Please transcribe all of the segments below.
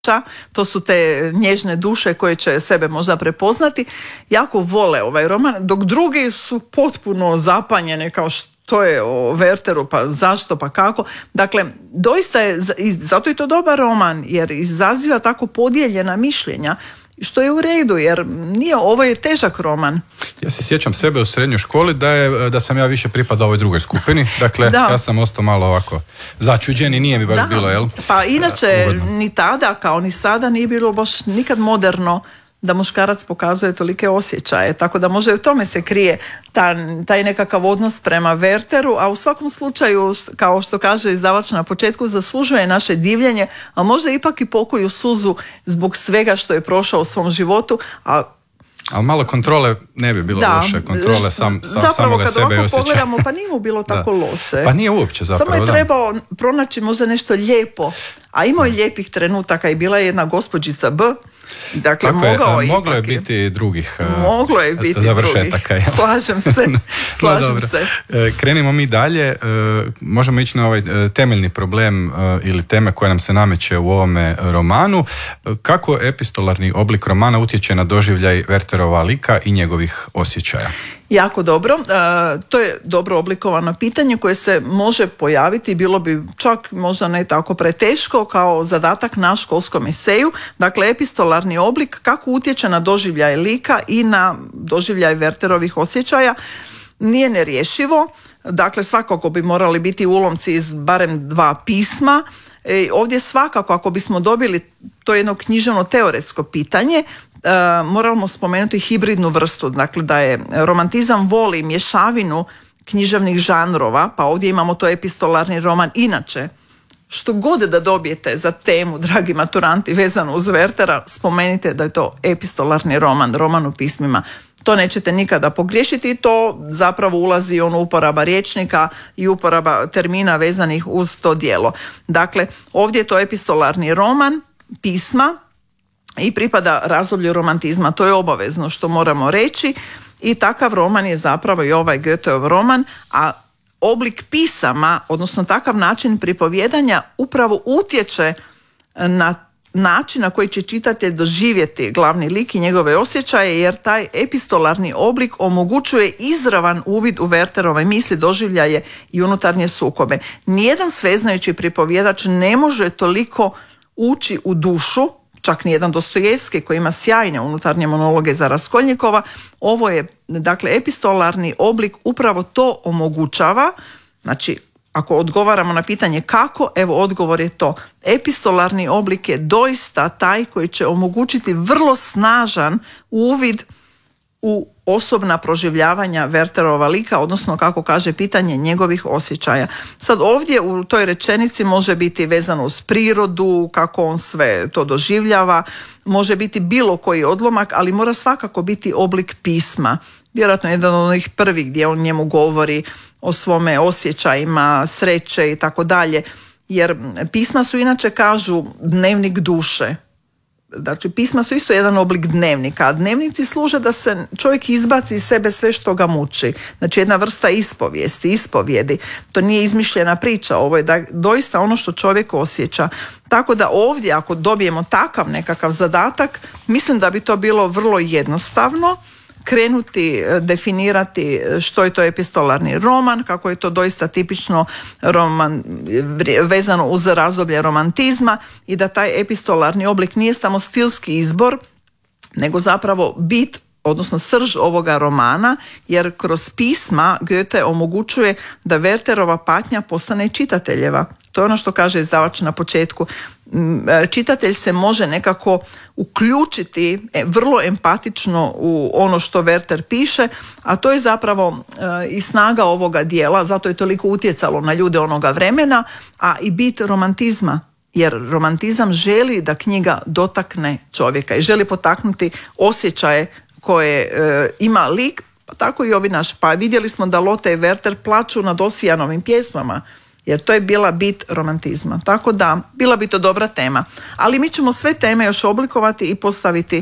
to su te nježne duše koje će sebe možda prepoznati, jako vole ovaj roman, dok drugi su potpuno zapanjene kao što je o Werteru, pa zašto, pa kako. Dakle, doista je, i zato je to dobar roman, jer izaziva tako podijeljena mišljenja, što je u redu, jer ovo je težak roman. Ja se sjećam sebe u srednjoj školi da sam ja više pripadao ovoj drugoj skupini, dakle ja sam ostao malo ovako začuđen i nije mi baš bilo, jel? Pa inače, ugodno. ni tada kao ni sada nije bilo baš nikad moderno da muškarac pokazuje tolike osjećaje, tako da možda i u tome se krije taj nekakav odnos prema Werteru, a u svakom slučaju, kao što kaže izdavač na početku, zaslužuje naše divljenje, a možda ipak i pokoju suzu zbog svega što je prošao u svom životu, ali malo kontrole ne bi bilo loše, kontrole samoga sebe i osjećaja. Zapravo kad ovako pogledamo, pa nije mu bilo tako loše. Pa nije uopće zapravo. Samo je trebao pronaći možda nešto lijepo, a imao je lijepih trenutaka i bila je jedna gospođica B. Dakle, moglo je biti drugih završetaka. Slažem se. Krenimo mi dalje. Možemo ići na ovaj temeljni problem ili teme koja nam se nameće u ovome romanu. Kako epistolarni oblik romana utječe na doživljaj Werterova lika i njegovih osjećaja? Jako dobro. To je dobro oblikovano pitanje koje se može pojaviti, bilo bi čak možda ne tako preteško kao zadatak na školskom eseju. Dakle, epistolarni oblik kako utječe na doživljaj lika i na doživljaj Werterovih osjećaja nije nerješivo. Dakle, svakako bi morali biti ulomci iz barem 2 pisma. Ovdje svakako, ako bismo dobili to jedno književno teoretsko pitanje, moramo spomenuti hibridnu vrstu, dakle da je romantizam voli mješavinu književnih žanrova, pa ovdje imamo to epistolarni roman. Inače, što god da dobijete za temu, dragi maturanti, vezano uz Wertera, spomenite da je to epistolarni roman u pismima. To nećete nikada pogriješiti i to zapravo ulazi uporaba rječnika i uporaba termina vezanih uz to djelo. Dakle, ovdje je to epistolarni roman, pisma, i pripada razdoblju romantizma. To je obavezno što moramo reći i takav roman je zapravo i ovaj Goetheov roman, a oblik pisama, odnosno takav način pripovjedanja upravo utječe na način na koji će čitatelj doživjeti glavni lik i njegove osjećaje, jer taj epistolarni oblik omogućuje izravan uvid u Werterove misli, doživljaje i unutarnje sukobe. Nijedan sveznajući pripovjedač ne može toliko ući u dušu, čak nijedan Dostojevski koji ima sjajne unutarnje monologe za Raskolnikova. Ovo je, dakle, epistolarni oblik upravo to omogućava. Znači, ako odgovaramo na pitanje kako, evo odgovor je to. Epistolarni oblik je doista taj koji će omogućiti vrlo snažan uvid u osobna proživljavanja Werterova lika, odnosno kako kaže pitanje njegovih osjećaja. Sad ovdje u toj rečenici može biti vezano uz prirodu, kako on sve to doživljava, može biti bilo koji odlomak, ali mora svakako biti oblik pisma. Vjerojatno jedan od onih prvih gdje on njemu govori o svome osjećajima, sreće i tako dalje, jer pisma su inače, kažu, dnevnik duše. Znači, pisma su isto jedan oblik dnevnika, a dnevnici služe da se čovjek izbaci iz sebe sve što ga muči. Znači, jedna vrsta ispovjedi. To nije izmišljena priča, ovo je doista ono što čovjek osjeća. Tako da ovdje, ako dobijemo takav nekakav zadatak, mislim da bi to bilo vrlo jednostavno krenuti definirati što je to epistolarni roman, kako je to doista tipično roman vezano uz razdoblje romantizma i da taj epistolarni oblik nije samo stilski izbor, nego zapravo bit, odnosno srž ovoga romana, jer kroz pisma Goethe omogućuje da Werterova patnja postane čitateljeva. To je ono što kaže izdavač na početku. Čitatelj se može nekako uključiti vrlo empatično u ono što Werter piše, a to je zapravo i snaga ovoga dijela, zato je toliko utjecalo na ljude onoga vremena, a i bit romantizma. Jer romantizam želi da knjiga dotakne čovjeka i želi potaknuti osjećaje koje ima lik, pa tako i ovi naši. Pa vidjeli smo da Lotte i Werter plaču nad Osijanovim pjesmama, jer to je bila bit romantizma. Tako da, bila bi to dobra tema. Ali mi ćemo sve teme još oblikovati i postaviti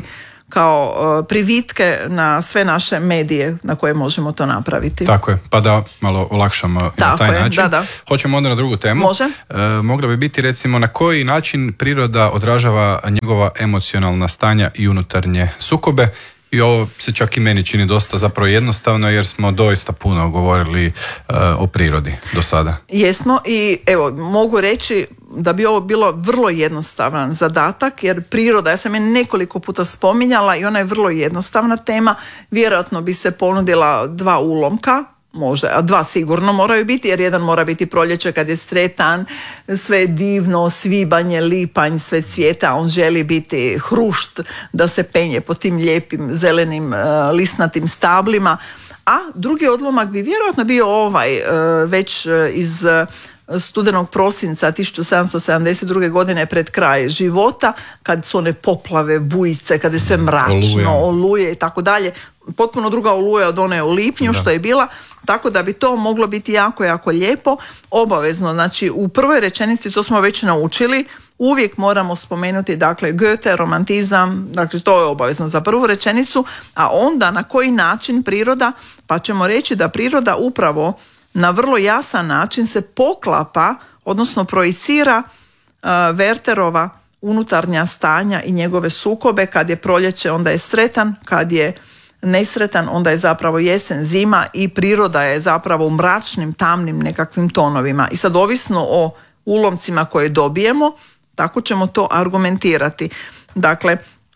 kao privitke na sve naše medije na koje možemo to napraviti. Tako je, pa da malo olakšamo na taj način. Da. Hoćemo onda na drugu temu. Može. Mogla bi biti recimo na koji način priroda odražava njegova emocionalna stanja i unutarnje sukobe. I ovo se čak i meni čini dosta zapravo jednostavno jer smo doista puno govorili o prirodi do sada. Jesmo i evo mogu reći da bi ovo bilo vrlo jednostavan zadatak jer priroda, ja sam je nekoliko puta spominjala i ona je vrlo jednostavna tema, vjerojatno bi se ponudila 2 ulomka, možda, a 2 sigurno moraju biti jer jedan mora biti proljeće kad je sretan, sve je divno, svibanje, lipanj, sve cvijeta, on želi biti hrušt da se penje po tim lijepim zelenim lisnatim stablima, a drugi odlomak bi vjerojatno bio ovaj već iz studenog prosinca 1772. godine pred kraj života, kad su one poplave, bujice, kad je sve mračno, oluje i tako dalje. Potpuno druga oluja od one u lipnju što je bila, tako da bi to moglo biti jako, jako lijepo. Obavezno, znači u prvoj rečenici, to smo već naučili, uvijek moramo spomenuti, dakle, Goethe, romantizam, dakle to je obavezno za prvu rečenicu, a onda na koji način priroda, pa ćemo reći da priroda upravo na vrlo jasan način se poklapa, odnosno projicira Wertherova unutarnja stanja i njegove sukobe. Kad je proljeće, onda je sretan, kad je nesretan, onda je zapravo jesen, zima i priroda je zapravo u mračnim, tamnim nekakvim tonovima. I sad ovisno o ulomcima koje dobijemo, tako ćemo to argumentirati. Dakle,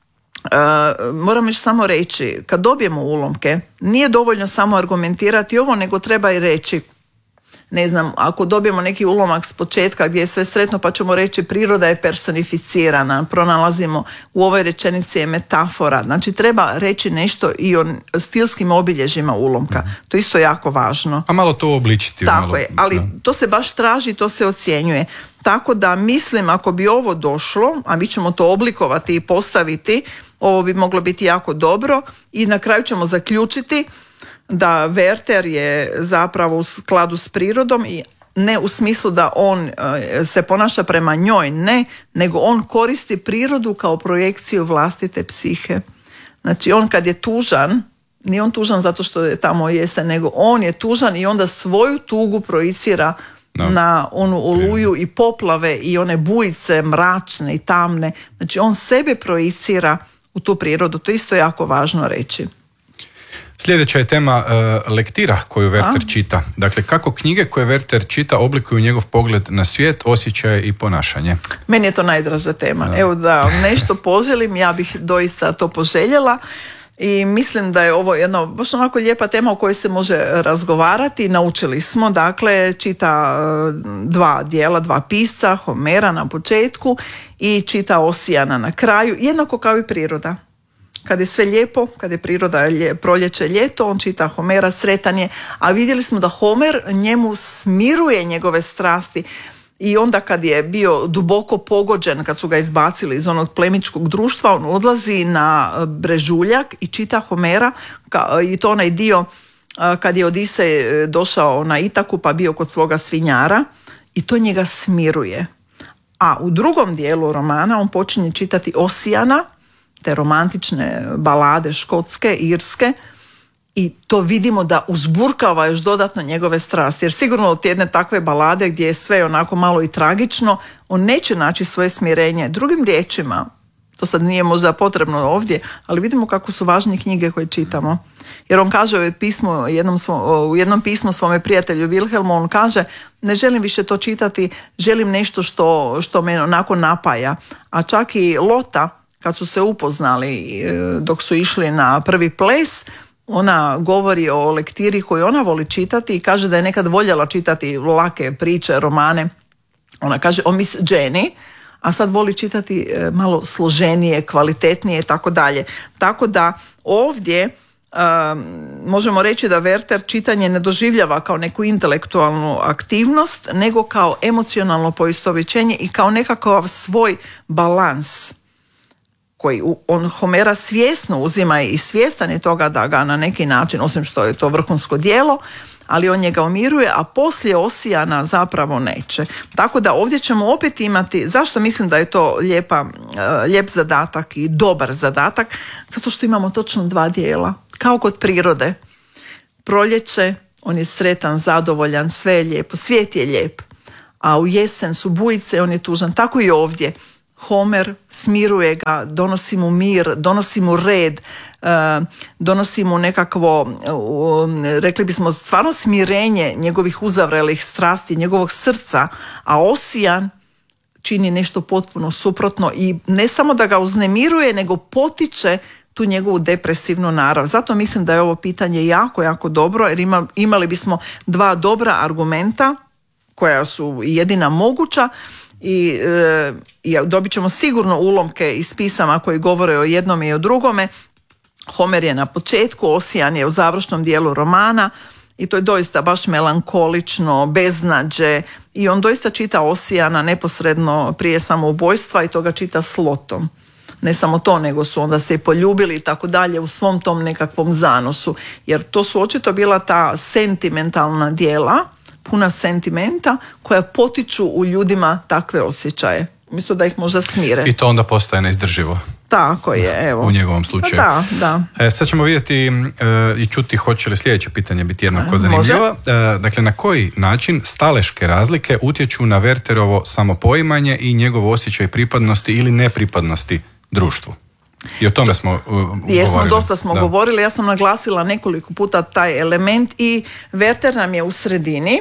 moram još samo reći, kad dobijemo ulomke, nije dovoljno samo argumentirati ovo, nego treba i reći, ne znam, ako dobijemo neki ulomak s početka gdje je sve sretno, pa ćemo reći priroda je personificirana, pronalazimo u ovoj rečenici je metafora, znači treba reći nešto i o stilskim obilježjima ulomka, to je isto jako važno. A malo to obličiti. Tako malo, je, ali to se baš traži, to se ocjenjuje. Tako da mislim, ako bi ovo došlo, a mi ćemo to oblikovati i postaviti, ovo bi moglo biti jako dobro i na kraju ćemo zaključiti da Werther je zapravo u skladu s prirodom i ne u smislu da on se ponaša prema njoj, ne, nego on koristi prirodu kao projekciju vlastite psihe. Znači on kad je tužan, nije on tužan zato što je tamo jesen, nego on je tužan i onda svoju tugu projicira na onu oluju i poplave i one bujice mračne i tamne. Znači on sebe projicira u tu prirodu, to isto je jako važno reći. Sljedeća je tema lektira koju Werther čita. Dakle, kako knjige koje Werther čita oblikuju njegov pogled na svijet, osjećaje i ponašanje. Meni je to najdraža tema. Evo da nešto poželim, ja bih doista to poželjela i mislim da je ovo jedna baš onako lijepa tema o kojoj se može razgovarati. Naučili smo, dakle, čita 2 dijela, 2 pisca, Homera na početku i čita Osijana na kraju, jednako kao i priroda. Kad je sve lijepo, kad je priroda proljeće, ljeto, on čita Homera, sretan je, a vidjeli smo da Homer njemu smiruje njegove strasti i onda kad je bio duboko pogođen, kad su ga izbacili iz onog plemičkog društva, on odlazi na brežuljak i čita Homera i to onaj dio kad je Odisej došao na Itaku pa bio kod svoga svinjara i to njega smiruje. A u drugom dijelu romana on počinje čitati Osijana, te romantične balade škotske, irske i to vidimo da uzburkava još dodatno njegove strasti. Jer sigurno od jedne takve balade gdje je sve onako malo i tragično, on neće naći svoje smirenje. Drugim riječima, to sad nije možda potrebno ovdje, ali vidimo kako su važne knjige koje čitamo. Jer on kaže u jednom pismu svome prijatelju Wilhelmu, on kaže, ne želim više to čitati, želim nešto što me onako napaja. A čak i Lota, kad su se upoznali dok su išli na prvi ples, ona govori o lektiri koju ona voli čitati i kaže da je nekad voljela čitati lake priče, romane. Ona kaže o Miss Jenny, a sad voli čitati malo složenije, kvalitetnije i tako dalje. Tako da ovdje možemo reći da Werther čitanje ne doživljava kao neku intelektualnu aktivnost, nego kao emocionalno poistovjećenje i kao nekakav svoj balans koji on Homera svjesno uzima i svjestan je toga da ga na neki način, osim što je to vrhunsko djelo, ali on njega umiruje, a poslije Osijana zapravo neće. Tako da ovdje ćemo opet imati, zašto mislim da je to lijep zadatak i dobar zadatak? Zato što imamo točno 2 dijela, kao kod prirode. Proljeće, on je sretan, zadovoljan, sve je lijepo, svijet je lijep. A u jesen su bujice, on je tužan. Tako i ovdje. Homer smiruje ga, donosi mu mir, donosi mu red, donosi mu nekakvo, rekli bismo, stvarno smirenje njegovih uzavrelih strasti, njegovog srca, a Osijan čini nešto potpuno suprotno i ne samo da ga uznemiruje, nego potiče tu njegovu depresivnu narav. Zato mislim da je ovo pitanje jako, jako dobro, jer imali bismo 2 dobra argumenta koja su jedina moguća i dobit ćemo sigurno ulomke iz pisama koji govore o jednom i o drugome. Homer je na početku, Osijan je u završnom dijelu romana i to je doista baš melankolično, beznađe i on doista čita Osijana neposredno prije samoubojstva i to ga čita s Lotom. Ne samo to, nego su onda se i poljubili i tako dalje u svom tom nekakvom zanosu, jer to su očito bila ta sentimentalna djela, puna sentimenta koja potiču u ljudima takve osjećaje, umjesto da ih možda smire. I to onda postaje neizdrživo. Tako je, evo. U njegovom slučaju. Da. Sad ćemo vidjeti i čuti hoće li sljedeće pitanje biti jednako zanimljivo. Dakle, na koji način staleške razlike utječu na Werterovo samopoimanje i njegov osjećaj pripadnosti ili nepripadnosti društvu? I o tome smo govorili. Dosta smo govorili. Ja sam naglasila nekoliko puta taj element i Werter nam je u sredini,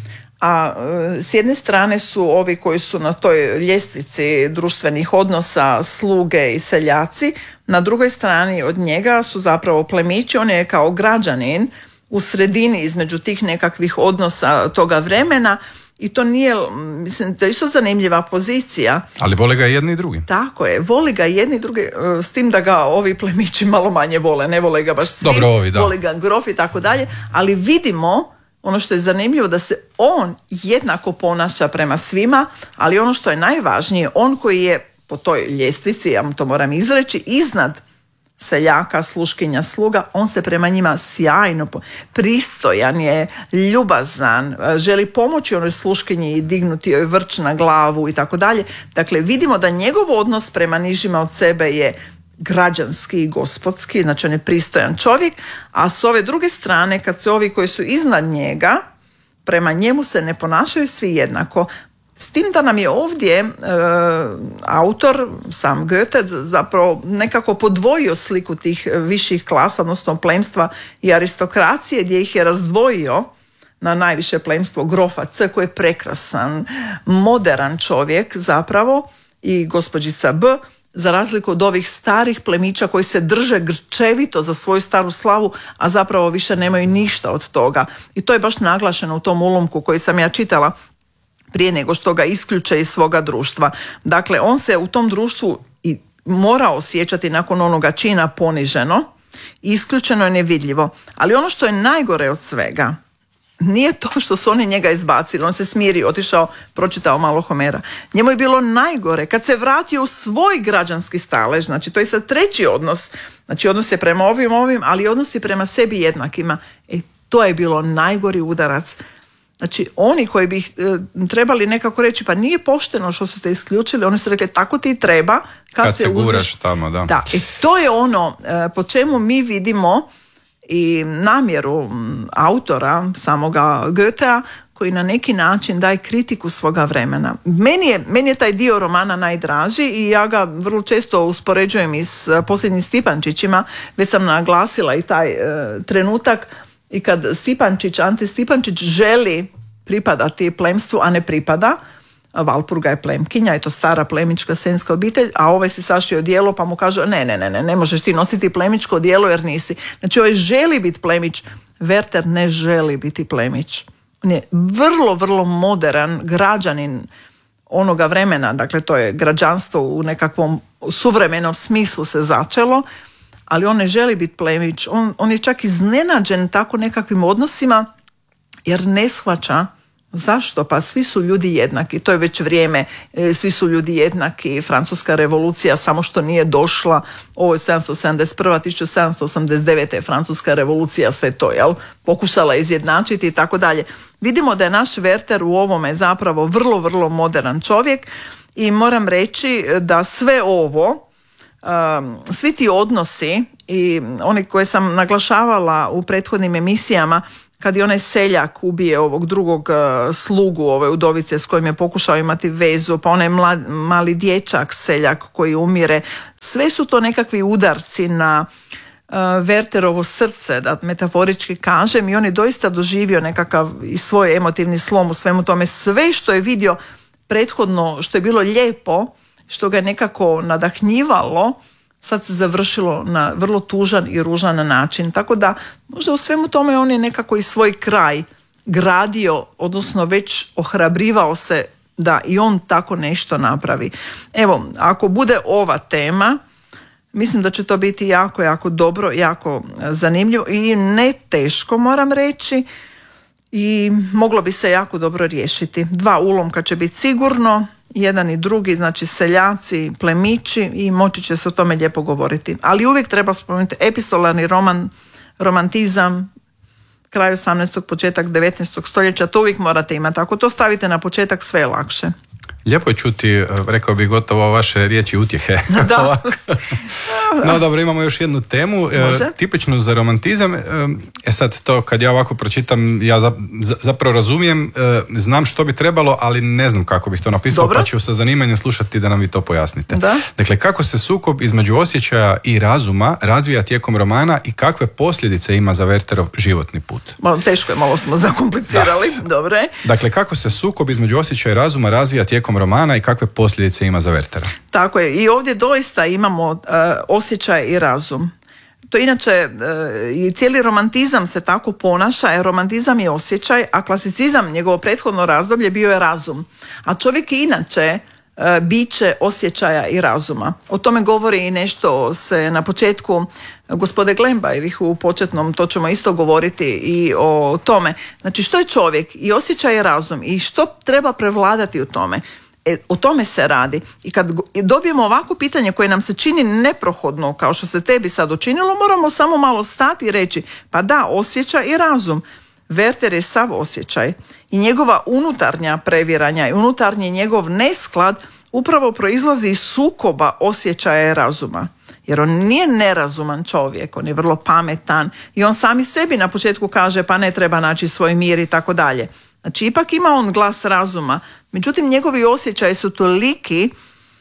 a s jedne strane su ovi koji su na toj ljestvici društvenih odnosa, sluge i seljaci, na drugoj strani od njega su zapravo plemići, on je kao građanin u sredini između tih nekakvih odnosa toga vremena i to nije, mislim, to je isto zanimljiva pozicija. Ali vole ga jedni i drugi. Tako je, voli ga jedni i drugi, s tim da ga ovi plemići malo manje vole, ne vole ga baš svi, dobro, ovi, da. Voli ga grof i tako dalje, ali vidimo ono što je zanimljivo da se on jednako ponaša prema svima, ali ono što je najvažnije, on koji je po toj ljestvici, ja mu to moram izreći, iznad seljaka, sluškinja, sluga, on se prema njima sjajno, pristojan je, ljubazan, želi pomoći onoj sluškinji i dignuti joj vrč na glavu i tako dalje. Dakle, vidimo da njegov odnos prema nižima od sebe je građanski i gospodski, znači on je pristojan čovjek, a s ove druge strane, kad se ovi koji su iznad njega, prema njemu se ne ponašaju svi jednako. S tim da nam je ovdje autor, sam Goethe, zapravo nekako podvojio sliku tih viših klasa, odnosno plemstva i aristokracije, gdje ih je razdvojio na najviše plemstvo grofa C, koji je prekrasan, moderan čovjek zapravo, i gospođica B, za razliku od ovih starih plemića koji se drže grčevito za svoju staru slavu, a zapravo više nemaju ništa od toga. I to je baš naglašeno u tom ulomku koji sam ja čitala prije nego što ga isključe iz svoga društva. Dakle, on se u tom društvu i mora osjećati nakon onoga čina poniženo, isključeno i nevidljivo. Ali ono što je najgore od svega, nije to što su oni njega izbacili, on se smirio, otišao, pročitao malo Homera. Njemu je bilo najgore kad se vratio u svoj građanski stalež, znači to je sad treći odnos, znači odnos je prema ovim, ali odnos je prema sebi jednakima. To je bilo najgori udarac. Znači, oni koji bi trebali nekako reći, pa nije pošteno što su te isključili, oni su rekli, tako ti treba kad se guraš tamo, da. Da, to je ono po čemu mi vidimo i namjeru autora, samoga Goethea, koji na neki način daje kritiku svoga vremena. Meni je taj dio romana najdraži i ja ga vrlo često uspoređujem i s Posljednjim Stipančićima. Već sam naglasila i taj trenutak i kad Ante Stipančić želi pripadati plemstvu, a ne pripada. Valpurga je plemkinja, je to stara plemička senjska obitelj, a ovaj si sašio odijelo pa mu kaže ne možeš ti nositi plemičko odijelo jer nisi. Znači ovaj želi biti plemić, Werter ne želi biti plemić. On je vrlo, vrlo modern građanin onoga vremena, dakle to je građanstvo u nekakvom suvremenom smislu se začelo, ali on ne želi biti plemić. On je čak iznenađen tako nekakvim odnosima jer ne shvaća Zašto? Pa svi su ljudi jednaki, to je već vrijeme, svi su ljudi jednaki, Francuska revolucija samo što nije došla, ovo je 1771. 1789. je Francuska revolucija, sve to, jel? Pokušala izjednačiti i tako dalje. Vidimo da je naš Werther u ovome zapravo vrlo, vrlo modern čovjek i moram reći da sve ovo, svi ti odnosi i oni koje sam naglašavala u prethodnim emisijama, kad je onaj seljak ubije ovog drugog slugu ove udovice s kojim je pokušao imati vezu, pa onaj mali dječak seljak koji umire, sve su to nekakvi udarci na Wertherovo srce, da metaforički kažem, i on je doista doživio nekakav i svoj emotivni slom u svemu tome. Sve što je vidio prethodno, što je bilo lijepo, što ga je nekako nadahnjivalo, sad se završilo na vrlo tužan i ružan način. Tako da možda u svemu tome on je nekako i svoj kraj gradio, odnosno već ohrabrivao se da i on tako nešto napravi. Evo, ako bude ova tema, mislim da će to biti jako, jako dobro, jako zanimljivo i ne teško, moram reći, i moglo bi se jako dobro riješiti. 2 ulomka će biti sigurno, jedan i drugi, znači seljaci, plemići, i moći će se o tome lijepo govoriti. Ali uvijek treba spomenuti epistolarni roman, romantizam, kraj 18. početak 19. stoljeća, to uvijek morate imati. Ako to stavite na početak, sve je lakše. Lijepo je čuti, rekao bih gotovo vaše riječi utjehe. Da. No dobro, imamo još jednu temu, tipičnu za romantizam. Sad to kad ja ovako pročitam, ja zapravo razumijem, znam što bi trebalo, ali ne znam kako bih to napisao, dobro. Pa ću sa zanimanjem slušati da nam vi to pojasnite. Da. Dakle, kako se sukob između osjećaja i razuma razvija tijekom romana i kakve posljedice ima za Wertherov životni put? Teško je, malo smo zakomplicirali. Dobro. Dakle, kako se sukob između osjećaja i razuma razvija tijekom romana i kakve posljedice ima za Werthera? Tako je, i ovdje doista imamo osjećaj i razum. To inače, i cijeli romantizam se tako ponaša, romantizam je osjećaj, a klasicizam, njegovo prethodno razdoblje, bio je razum. A čovjek je inače biće osjećaja i razuma. O tome govori i nešto se na početku gospode Glembajevih u početnom, to ćemo isto govoriti i o tome. Znači, što je čovjek i osjećaj i razum i što treba prevladati u tome? O tome se radi. I kad dobijemo ovako pitanje koje nam se čini neprohodno, kao što se tebi sad učinilo, moramo samo malo stati i reći, pa da, osjećaj i razum. Werther je sav osjećaj i njegova unutarnja previranja i unutarnji njegov nesklad upravo proizlazi iz sukoba osjećaja i razuma. Jer on nije nerazuman čovjek, on je vrlo pametan i on sami sebi na početku kaže pa ne treba naći svoj mir i tako dalje. Znači, ipak ima on glas razuma, međutim njegovi osjećaji su toliki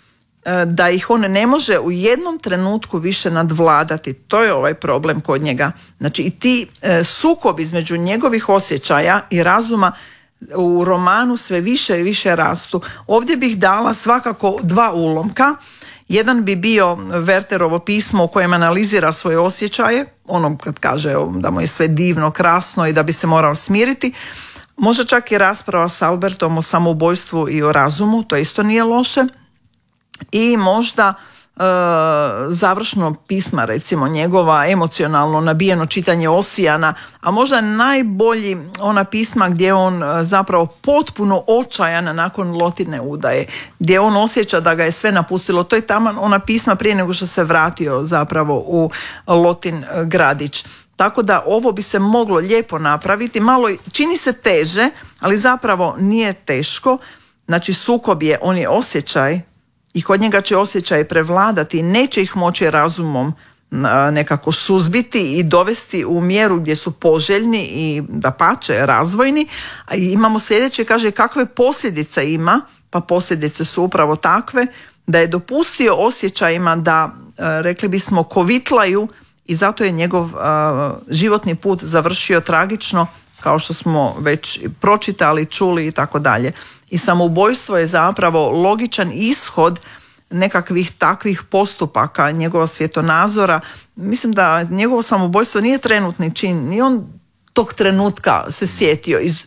da ih on ne može u jednom trenutku više nadvladati. To je ovaj problem kod njega. Znači, i ti sukob između njegovih osjećaja i razuma u romanu sve više i više rastu. Ovdje bih dala svakako 2 ulomka. Jedan bi bio Wertherovo pismo u kojem analizira svoje osjećaje, ono kad kaže da mu je sve divno, krasno i da bi se morao smiriti. Možda čak i rasprava s Albertom o samoubojstvu i o razumu, to isto nije loše. I možda završno pisma, recimo njegova emocionalno nabijeno čitanje Osijana, a možda najbolji ona pisma gdje on zapravo potpuno očajan nakon Lotine udaje, gdje on osjeća da ga je sve napustilo. To je taman ona pisma prije nego što se vratio zapravo u Lotin gradić. Tako da ovo bi se moglo lijepo napraviti, malo čini se teže, ali zapravo nije teško. Znači, sukob je, on je osjećaj i kod njega će osjećaj prevladati, neće ih moći razumom nekako suzbiti i dovesti u mjeru gdje su poželjni i dapače razvojni. A imamo sljedeće, kaže kakve posljedice ima, pa posljedice su upravo takve da je dopustio osjećajima da, rekli bismo, kovitlaju i zato je njegov životni put završio tragično, kao što smo već pročitali, čuli i tako dalje. I samoubojstvo je zapravo logičan ishod nekakvih takvih postupaka, njegova svjetonazora. Mislim da njegovo samoubojstvo nije trenutni čin, ni on tog trenutka se sjetio iz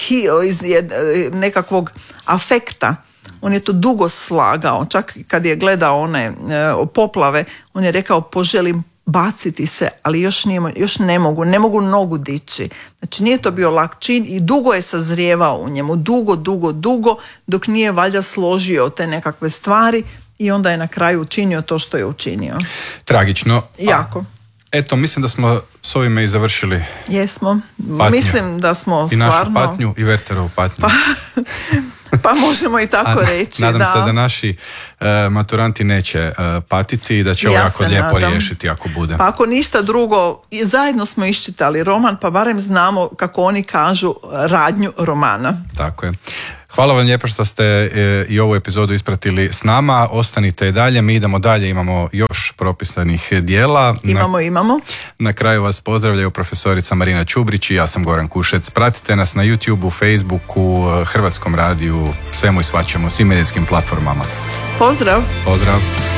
nekakvog afekta. On je to dugo slagao, čak kad je gledao one poplave, on je rekao poželim baciti se, ali još ne mogu nogu dići. Znači nije to bio lak čin i dugo je sazrijevao u njemu, dugo, dok nije valjda složio te nekakve stvari i onda je na kraju učinio to što je učinio. Tragično. Jako. Eto, mislim da smo s ovime i završili. Jesmo. Patnju. Mislim da smo i stvarno... I našu patnju i Werterovu patnju. Pa možemo i tako reći. Nadam se da naši maturanti neće patiti i da će ovo jako lijepo riješiti ako bude. Pa ako ništa drugo, zajedno smo iščitali roman, pa barem znamo, kako oni kažu, radnju romana. Tako je. Hvala vam lijepo što ste i ovu epizodu ispratili s nama. Ostanite dalje, mi idemo dalje, imamo još propisanih dijela. Imamo. Na kraju vas pozdravljaju profesorica Marina Čubrić i ja sam Goran Kušec. Pratite nas na YouTubeu, Facebooku, Hrvatskom radiju, svemu i svačemu, svim medijskim platformama. Pozdrav!